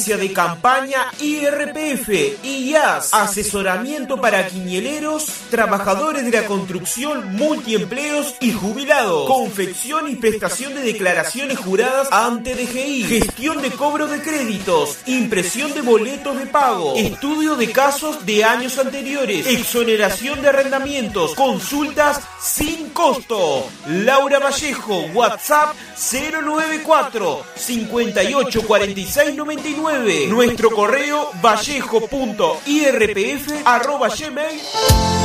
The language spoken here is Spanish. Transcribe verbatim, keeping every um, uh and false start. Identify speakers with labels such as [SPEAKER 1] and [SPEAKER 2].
[SPEAKER 1] de campaña I R P F y I A S, asesoramiento para quinieleros, trabajadores de la construcción, multiempleos y jubilados, confección y prestación de declaraciones juradas ante D G I, gestión de cobro de créditos, impresión de boletos de pago, estudio de casos de años anteriores, exoneración de arrendamientos, consultas sin costo. Laura Vallejo, WhatsApp cero nueve cuatro, cincuenta y ocho, cuarenta y seis, noventa y nueve. Nuestro correo vallejo punto i r p f arroba gmail.